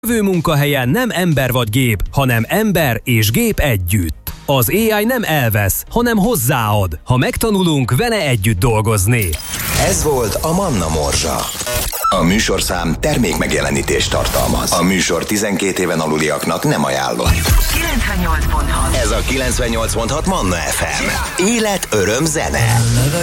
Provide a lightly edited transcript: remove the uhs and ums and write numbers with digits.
Jövő munkahelyen nem ember vagy gép, hanem ember és gép együtt. Az AI nem elvesz, hanem hozzáad, ha megtanulunk vele együtt dolgozni. Ez volt a Manna Morzsa. A műsorszám termékmegjelenítést tartalmaz. A műsor 12 éven aluliaknak nem ajánlott. 98.6. Ez a 98.6 Manna FM. Élet, öröm, zene.